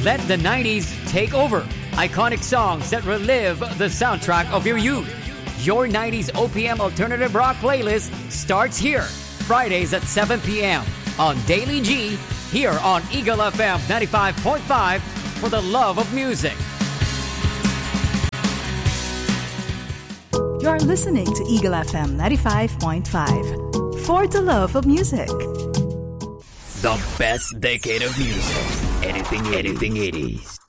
Let the 90s take over. Iconic songs that relive the soundtrack of your youth. Your 90s OPM Alternative Rock playlist starts here. Fridays at 7 p.m. on Daily G, here on Eagle FM 95.5 for the love of music. You're listening to Eagle FM 95.5 for the love of music. The best decade of music. Anything 80s.